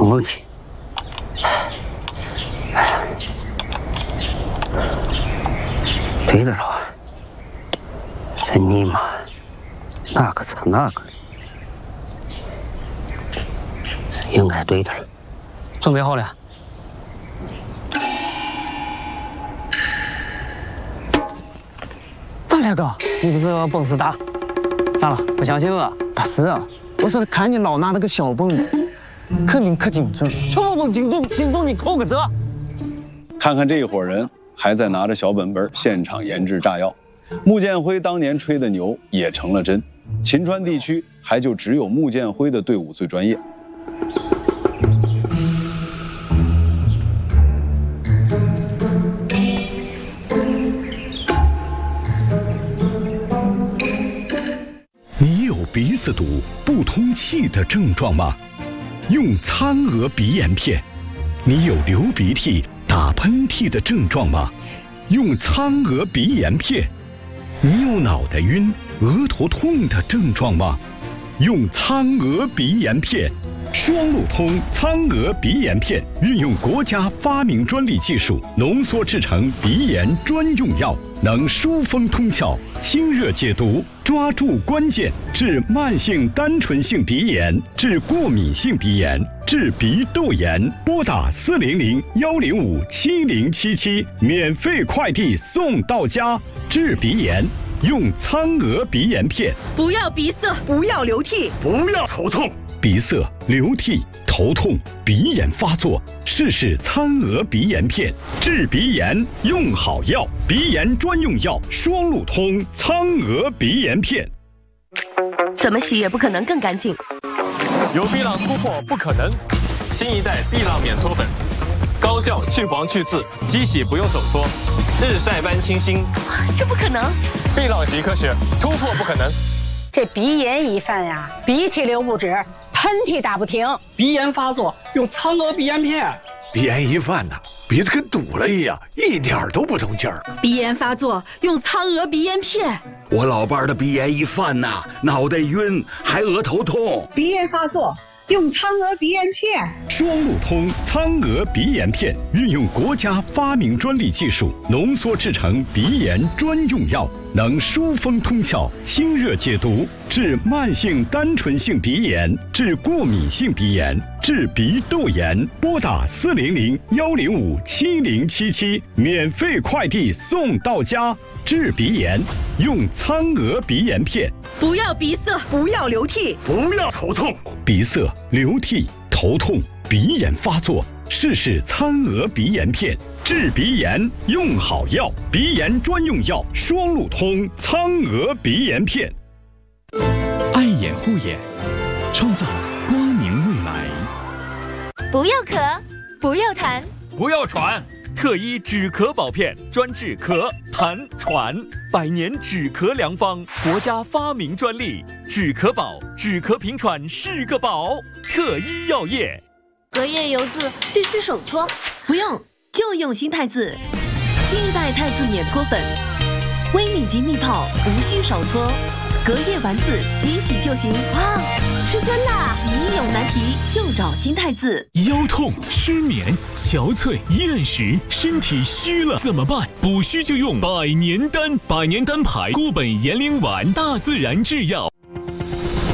碰楼梯。对的了，这尼玛，哪个擦哪个，应该对的了。准备好了。 大两个， 你不是本事大？咋了？不相信我？ 不是，我说看你老拿那个小泵的，肯定可精准。 什么泵精准？精准你扣个这。 看看这一伙人还在拿着小本本现场研制炸药。穆建辉当年吹的牛也成了真，秦川地区还就只有穆建辉的队伍最专业。 鼻子堵、不通气的症状吗？用苍娥鼻炎片。你有流鼻涕、打喷嚏的症状吗？用苍娥鼻炎片。你有脑袋晕、额头痛的症状吗？用苍娥鼻炎片。双路通苍娥鼻炎片运用国家发明专利技术浓缩制成鼻炎专用药，能疏风通窍、清热解毒，抓住关键，治慢性单纯性鼻炎，治过敏性鼻炎，治鼻窦炎。拨打400-105-7077，免费快递送到家。治鼻炎用苍娥鼻炎片。 不要鼻塞，不要流涕， 不要头痛。 鼻塞、流涕、头痛、鼻炎发作，试试苍娥鼻炎片，治鼻炎用好药，鼻炎专用药，双路通苍娥鼻炎片。 怎么洗也不可能更干净。 有碧浪突破不可能，新一代碧浪免搓粉，高效去黄去渍，机洗不用手搓，日晒般清新。 这不可能！ 碧浪洗科学，突破不可能。 这鼻炎一犯呀，鼻涕流不止。 喷嚏打不停， 鼻炎发作用苍娥鼻炎片。 鼻炎一犯呐，鼻子跟堵了一样，一点都不通气儿。 鼻炎发作用苍娥鼻炎片。 我老伴儿的鼻炎一犯呐，脑袋晕，还额头痛。 鼻炎发作用苍娥鼻炎片。 双路通苍娥鼻炎片运用国家发明专利技术浓缩制成鼻炎专用药，能疏风通窍、清热解毒，治慢性单纯性鼻炎，治过敏性鼻炎，治鼻窦炎。拨打400-105-7077，免费快递送到家。治鼻炎用苍娥鼻炎片。 不要鼻塞，不要流涕， 不要头痛。 鼻塞、流涕、头痛、鼻炎发作，试试苍娥鼻炎片，治鼻炎用好药，鼻炎专用药，双路通苍娥鼻炎片。 爱眼护眼，创造光明未来。 不要咳，不要痰， 不要喘。特医止咳宝片，专治咳、痰、喘，100年止咳良方，国家发明专利。止咳宝，止咳平喘是个宝。特医药业。 隔夜油渍必须手搓， 不用，就用新太子，新一代太子免搓粉，微米级密泡，无需手搓，隔夜丸子即洗就行。 哇，是真的！ 洗衣有难题就找新太子。 腰痛、失眠、憔悴、厌食，身体虚了怎么办？补虚就用百年丹，百年丹牌固本延龄丸，大自然制药。